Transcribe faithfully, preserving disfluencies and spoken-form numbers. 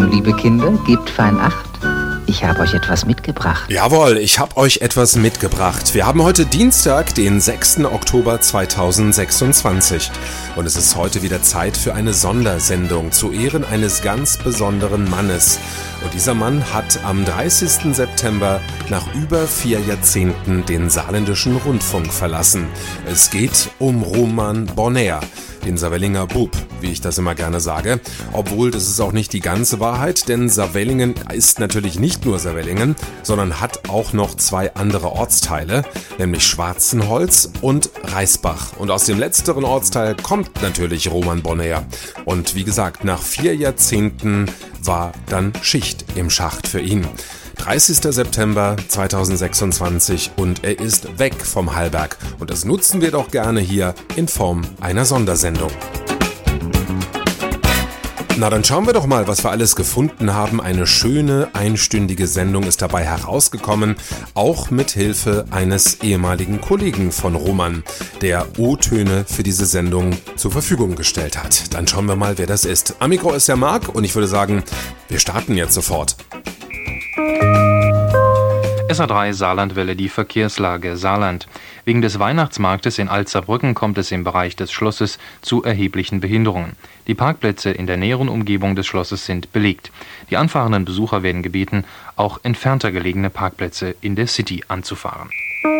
Also, liebe Kinder, gebt fein Acht. Ich habe euch etwas mitgebracht. Jawohl, ich habe euch etwas mitgebracht. Wir haben heute Dienstag, den sechsten Oktober zweitausendsechsundzwanzig. Und es ist heute wieder Zeit für eine Sondersendung zu Ehren eines ganz besonderen Mannes. Und dieser Mann hat am dreißigsten September nach über vier Jahrzehnten den saarländischen Rundfunk verlassen. Es geht um Roman Bonheur, den Saarvellinger Bub, wie ich das immer gerne sage. Obwohl, das ist auch nicht die ganze Wahrheit, denn Saarvellingen ist natürlich nicht nur Saarvellingen, sondern hat auch noch zwei andere Ortsteile, nämlich Schwarzenholz und Reisbach. Und aus dem letzteren Ortsteil kommt natürlich Roman Bonheur. Und wie gesagt, nach vier Jahrzehnten war dann Schicht im Schacht für ihn. dreißigsten September zweitausendsechsundzwanzig und er ist weg vom Hallberg. Und das nutzen wir doch gerne hier in Form einer Sondersendung. Na, dann schauen wir doch mal, was wir alles gefunden haben. Eine schöne, einstündige Sendung ist dabei herausgekommen, auch mit Hilfe eines ehemaligen Kollegen von Roman, der O-Töne für diese Sendung zur Verfügung gestellt hat. Dann schauen wir mal, wer das ist. Am Mikro ist der Marc und ich würde sagen, wir starten jetzt sofort. S A drei Saarlandwelle, die Verkehrslage Saarland. Wegen des Weihnachtsmarktes in Alzerbrücken kommt es im Bereich des Schlosses zu erheblichen Behinderungen. Die Parkplätze in der näheren Umgebung des Schlosses sind belegt. Die anfahrenden Besucher werden gebeten, auch entfernter gelegene Parkplätze in der City anzufahren.